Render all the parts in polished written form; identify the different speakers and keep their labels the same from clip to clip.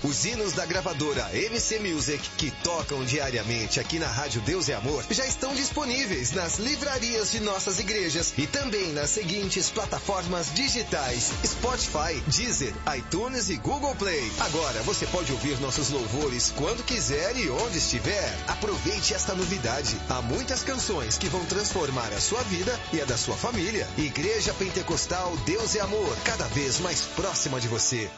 Speaker 1: Os hinos da gravadora MC Music, que tocam diariamente aqui na Rádio Deus é Amor, já estão disponíveis nas livrarias de nossas igrejas e também nas seguintes plataformas digitais: Spotify, Deezer, iTunes e Google Play. Agora você pode ouvir nossos louvores quando quiser e onde estiver. Aproveite esta novidade. Há muitas canções que vão transformar a sua vida e a da sua família. Igreja Pentecostal Deus é Amor, cada vez mais próxima de você.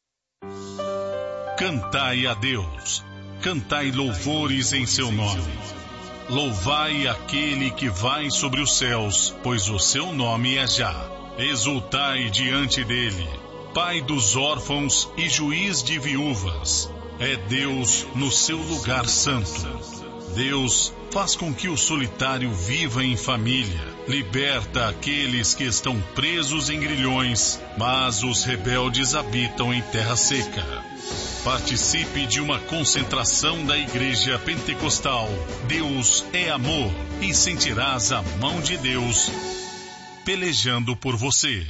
Speaker 2: Cantai a Deus, cantai louvores em seu nome. Louvai aquele que vai sobre os céus, pois o seu nome é Já. Exultai diante dele, Pai dos órfãos e juiz de viúvas. É Deus no seu lugar santo. Deus faz com que o solitário viva em família, liberta aqueles que estão presos em grilhões, mas os rebeldes habitam em terra seca. Participe de uma concentração da Igreja Pentecostal Deus é Amor e sentirás a mão de Deus pelejando por você.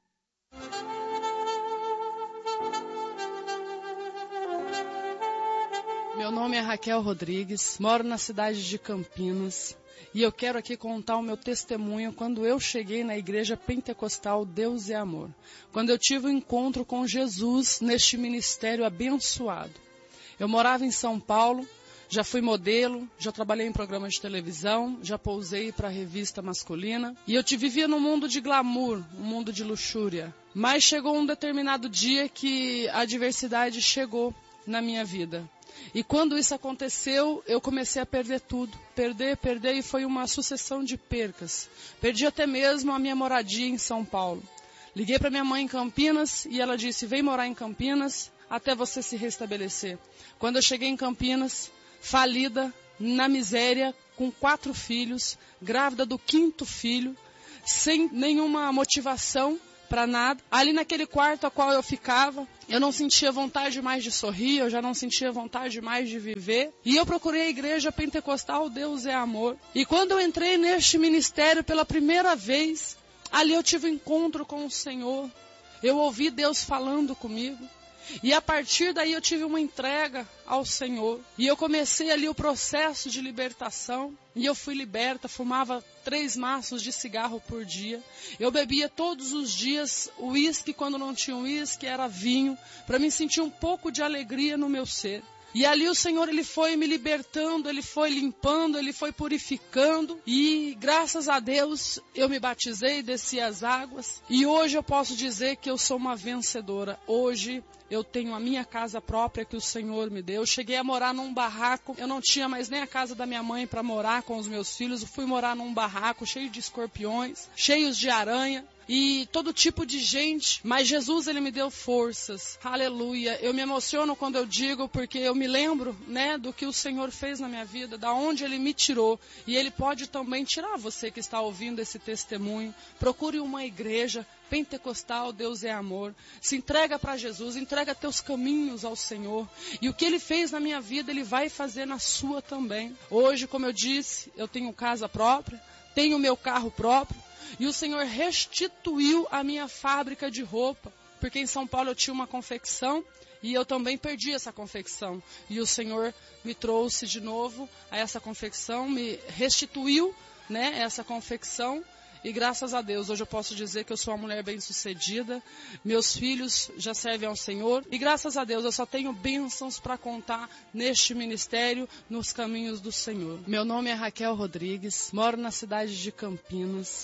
Speaker 3: Meu nome é Raquel Rodrigues, moro na cidade de Campinas e eu quero aqui contar o meu testemunho quando eu cheguei na Igreja Pentecostal Deus é Amor, quando eu tive um encontro com Jesus neste ministério abençoado. Eu morava em São Paulo, já fui modelo, já trabalhei em programas de televisão, já pousei para revista masculina e eu vivia num mundo de glamour, um mundo de luxúria. Mas chegou um determinado dia que a adversidade chegou na minha vida. E quando isso aconteceu, eu comecei a perder tudo. Perder, e foi uma sucessão de percas. Perdi até mesmo a minha moradia em São Paulo. Liguei para minha mãe em Campinas e ela disse: vem morar em Campinas até você se restabelecer. Quando eu cheguei em Campinas, falida, na miséria, com 4 filhos, grávida do 5º filho, sem nenhuma motivação para nada. Ali naquele quarto a qual eu ficava, eu não sentia vontade mais de sorrir, eu já não sentia vontade mais de viver. E eu procurei a Igreja Pentecostal Deus é Amor. E quando eu entrei neste ministério pela primeira vez, ali eu tive um encontro com o Senhor. Eu ouvi Deus falando comigo. E a partir daí eu tive uma entrega ao Senhor. E eu comecei ali o processo de libertação. E eu fui liberta, fumava 3 maços de cigarro por dia. Eu bebia todos os dias uísque, quando não tinha uísque, era vinho, para me sentir um pouco de alegria no meu ser. E ali o Senhor, Ele foi me libertando, Ele foi limpando, Ele foi purificando. E graças a Deus eu me batizei, desci as águas. E hoje eu posso dizer que eu sou uma vencedora. Hoje eu tenho a minha casa própria que o Senhor me deu. Eu cheguei a morar num barraco. Eu não tinha mais nem a casa da minha mãe para morar com os meus filhos. Eu fui morar num barraco cheio de escorpiões, cheios de aranha e todo tipo de gente. Mas Jesus, Ele me deu forças. Aleluia. Eu me emociono quando eu digo, porque eu me lembro, do que o Senhor fez na minha vida, da onde Ele me tirou. E Ele pode também tirar você que está ouvindo esse testemunho. Procure uma igreja Pentecostal, Deus é Amor. Se entrega para Jesus, entrega teus caminhos ao Senhor. E o que Ele fez na minha vida, Ele vai fazer na sua também. Hoje, como eu disse, eu tenho casa própria, tenho meu carro próprio. E o Senhor restituiu a minha fábrica de roupa. Porque em São Paulo eu tinha uma confecção e eu também perdi essa confecção. E o Senhor me trouxe de novo a essa confecção, me restituiu, essa confecção. E graças a Deus, hoje eu posso dizer que eu sou uma mulher bem-sucedida. Meus filhos já servem ao Senhor. E graças a Deus, eu só tenho bênçãos para contar neste ministério, nos caminhos do Senhor. Meu nome é Raquel Rodrigues, moro na cidade de Campinas.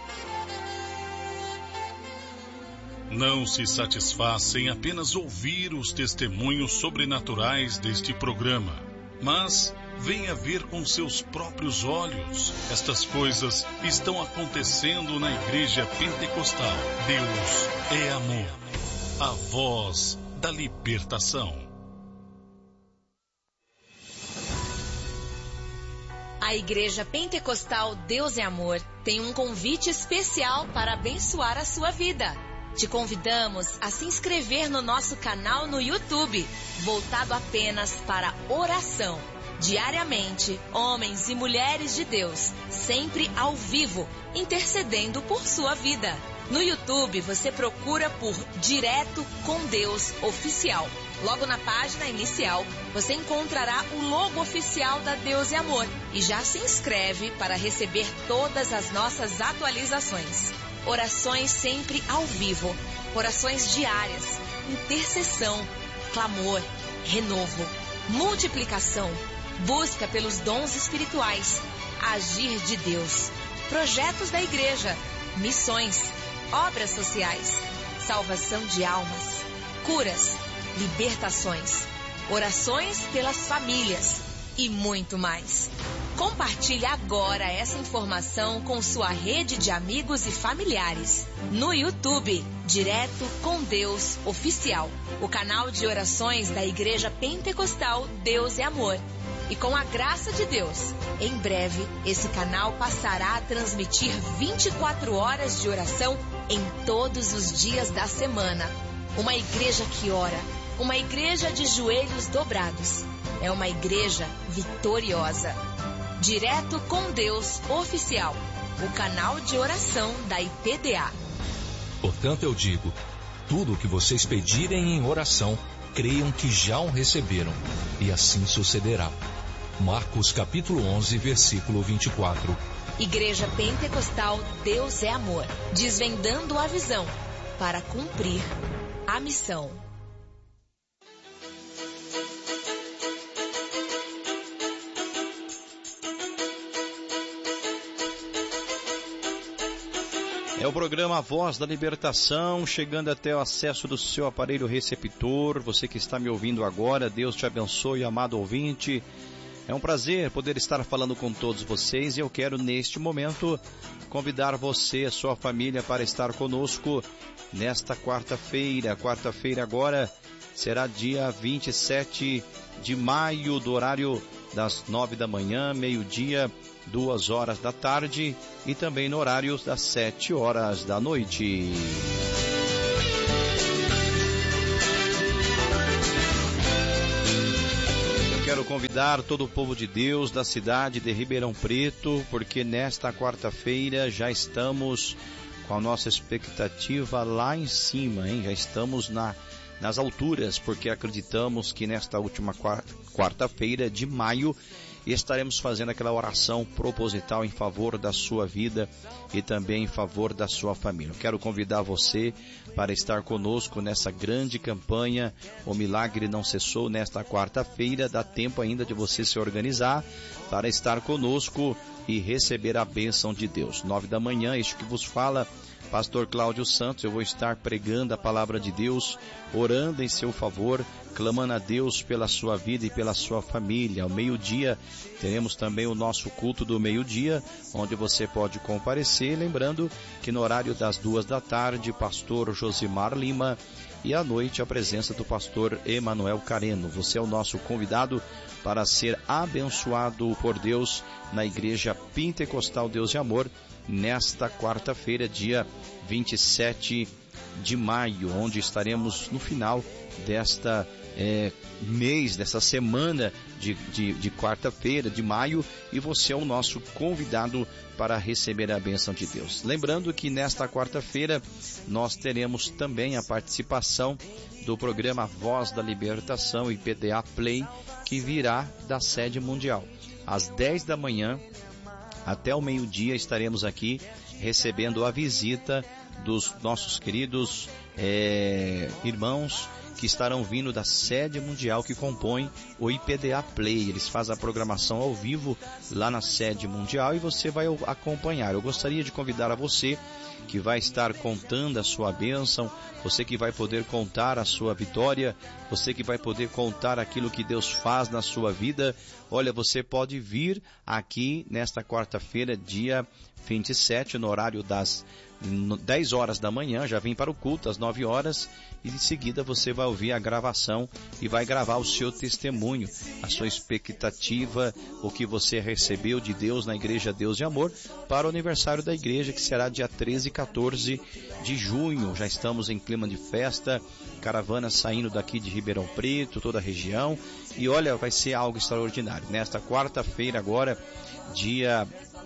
Speaker 2: Não se satisfaça em apenas ouvir os testemunhos sobrenaturais deste programa, mas venha ver com seus próprios olhos. Estas coisas estão acontecendo na Igreja Pentecostal. Deus é Amor, a voz da libertação.
Speaker 4: A Igreja Pentecostal Deus é Amor tem um convite especial para abençoar a sua vida. Te convidamos a se inscrever no nosso canal no YouTube, voltado apenas para oração. Diariamente, homens e mulheres de Deus, sempre ao vivo, intercedendo por sua vida. No YouTube, você procura por Direto com Deus Oficial. Logo na página inicial, você encontrará o logo oficial da Deus e Amor e já se inscreve para receber todas as nossas atualizações. Orações sempre ao vivo, orações diárias, intercessão, clamor, renovo, multiplicação, busca pelos dons espirituais, agir de Deus, projetos da igreja, missões, obras sociais, salvação de almas, curas, libertações, orações pelas famílias e muito mais. Compartilhe agora essa informação com sua rede de amigos e familiares. No YouTube, Direto com Deus Oficial, o canal de orações da Igreja Pentecostal Deus e Amor. E com a graça de Deus, em breve, esse canal passará a transmitir 24 horas de oração em todos os dias da semana. Uma igreja que ora, uma igreja de joelhos dobrados, é uma igreja vitoriosa. Direto com Deus Oficial, o canal de oração da IPDA.
Speaker 5: Portanto, eu digo, tudo o que vocês pedirem em oração, creiam que já o receberam, e assim sucederá. Marcos capítulo 11, versículo 24.
Speaker 4: Igreja Pentecostal Deus é Amor, desvendando a visão para cumprir a missão.
Speaker 6: É o programa Voz da Libertação, chegando até o acesso do seu aparelho receptor. Você que está me ouvindo agora, Deus te abençoe, amado ouvinte. É um prazer poder estar falando com todos vocês e eu quero, neste momento, convidar você e a sua família para estar conosco nesta quarta-feira. Quarta-feira agora será dia 27 de maio, do horário das 9 da manhã, meio-dia, 2 horas da tarde e também no horário das 7 horas da noite. Eu quero convidar todo o povo de Deus da cidade de Ribeirão Preto, porque nesta quarta-feira já estamos com a nossa expectativa lá em cima, hein? Já estamos nas alturas, porque acreditamos que nesta última quarta-feira de maio estaremos fazendo aquela oração proposital em favor da sua vida e também em favor da sua família. Eu quero convidar você para estar conosco nessa grande campanha O Milagre Não Cessou nesta quarta-feira. Dá tempo ainda de você se organizar para estar conosco e receber a bênção de Deus. 9 da manhã, este que vos fala, Pastor Cláudio Santos, eu vou estar pregando a palavra de Deus, orando em seu favor, clamando a Deus pela sua vida e pela sua família. Ao meio-dia, teremos também o nosso culto do meio-dia, onde você pode comparecer, lembrando que no horário das 2 da tarde, Pastor Josimar Lima, e à noite a presença do Pastor Emanuel Careno. Você é o nosso convidado para ser abençoado por Deus na Igreja Pentecostal Deus e Amor, nesta quarta-feira, dia 27 de maio, onde estaremos no final desta mês, dessa semana de quarta-feira, de maio, e você é o nosso convidado para receber a bênção de Deus. Lembrando que nesta quarta-feira nós teremos também a participação do programa Voz da Libertação IPDA Play, que virá da sede mundial. Às 10 da manhã, até o meio-dia, estaremos aqui recebendo a visita dos nossos queridos irmãos que estarão vindo da sede mundial que compõe o IPDA Play. Eles fazem a programação ao vivo lá na sede mundial e você vai acompanhar. Eu gostaria de convidar a você que vai estar contando a sua bênção, você que vai poder contar a sua vitória, você que vai poder contar aquilo que Deus faz na sua vida. Olha, você pode vir aqui nesta quarta-feira, dia 27, no horário das 10 horas da manhã, já vem para o culto às 9 horas e em seguida você vai ouvir a gravação e vai gravar o seu testemunho, a sua expectativa, o que você recebeu de Deus na Igreja Deus de Amor para o aniversário da igreja, que será dia 13 e 14 de junho. Já estamos em clima de festa, caravana saindo daqui de Ribeirão Preto, toda a região, e olha, vai ser algo extraordinário. Nesta quarta-feira agora, dia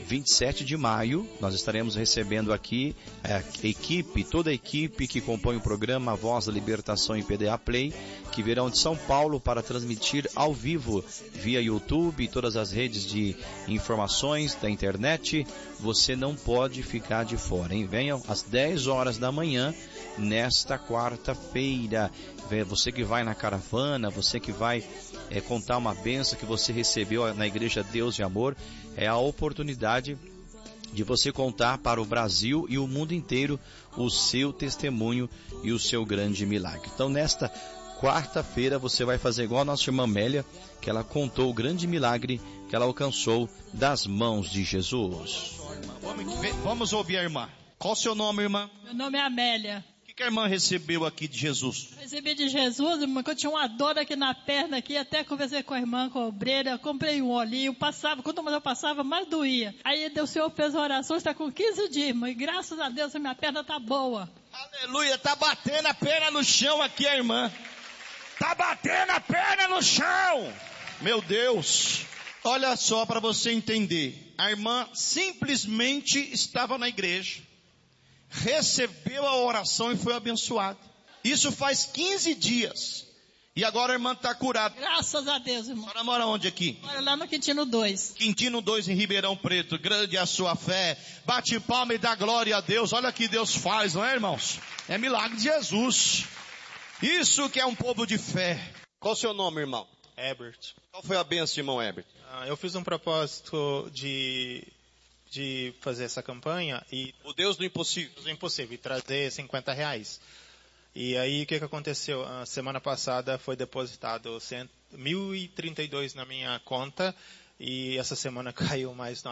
Speaker 6: 27 de maio, nós estaremos recebendo aqui toda a equipe que compõe o programa A Voz da Libertação em PDA Play, que virão de São Paulo para transmitir ao vivo via YouTube e todas as redes de informações da internet. Você não pode ficar de fora, hein? Venham às 10 horas da manhã nesta quarta-feira. Você que vai na caravana, você que vai contar uma bênção que você recebeu na Igreja Deus de Amor, é a oportunidade de você contar para o Brasil e o mundo inteiro o seu testemunho e o seu grande milagre. Então, nesta quarta-feira, você vai fazer igual a nossa irmã Amélia, que ela contou o grande milagre que ela alcançou das mãos de Jesus.
Speaker 7: Vamos ouvir a irmã. Qual o seu nome, irmã?
Speaker 8: Meu nome é Amélia.
Speaker 7: O que a irmã recebeu aqui de Jesus?
Speaker 8: Recebi de Jesus, irmã, que eu tinha uma dor aqui na perna, aqui, até conversei com a irmã, com a obreira, comprei um olhinho, quanto mais eu passava, mais doía. Aí o Senhor fez a oração, está com 15 dias, irmã, e graças a Deus a minha perna está boa.
Speaker 7: Aleluia, tá batendo a perna no chão aqui a irmã. Tá batendo a perna no chão. Meu Deus. Olha só para você entender. A irmã simplesmente estava na igreja, recebeu a oração e foi abençoada. Isso faz 15 dias. E agora a irmã está curada.
Speaker 8: Graças a Deus, irmão.
Speaker 7: A senhora mora onde aqui?
Speaker 8: Mora lá no Quintino 2.
Speaker 7: Quintino 2 em Ribeirão Preto. Grande é a sua fé. Bate palma e dá glória a Deus. Olha o que Deus faz, não é, irmãos? É milagre de Jesus. Isso que é um povo de fé. Qual o seu nome, irmão?
Speaker 9: Herbert.
Speaker 7: Qual foi a bênção, irmão Herbert?
Speaker 9: Eu fiz um propósito de fazer essa campanha e...
Speaker 7: O Deus do impossível.
Speaker 9: Deus do impossível, e trazer R$50. E aí, o que aconteceu? A semana passada foi depositado R$1.032 na minha conta e essa semana caiu mais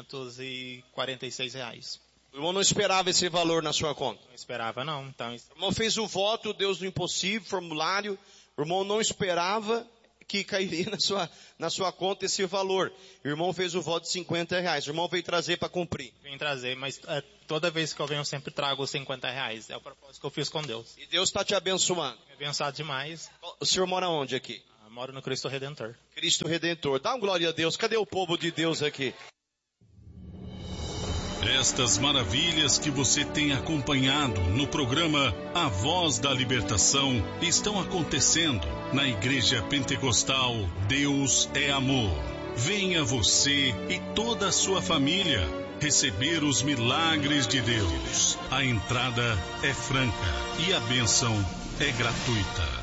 Speaker 9: R$946.
Speaker 7: O irmão não esperava esse valor na sua conta?
Speaker 9: Não esperava, não. Então...
Speaker 7: O irmão fez o voto, Deus do impossível, formulário. O irmão não esperava que cairia na sua conta esse valor. O irmão fez o voto de R$50. O irmão veio trazer para cumprir.
Speaker 9: Vim trazer, mas toda vez que eu venho eu sempre trago os R$50. É o propósito que eu fiz com Deus.
Speaker 7: E Deus está te abençoando.
Speaker 9: Me abençoado demais.
Speaker 7: O senhor mora onde aqui?
Speaker 9: Moro no Cristo Redentor.
Speaker 7: Cristo Redentor. Dá uma glória a Deus. Cadê o povo de Deus aqui?
Speaker 2: Estas maravilhas que você tem acompanhado no programa A Voz da Libertação estão acontecendo na Igreja Pentecostal Deus é Amor. Venha você e toda a sua família receber os milagres de Deus. A entrada é franca e a bênção é gratuita.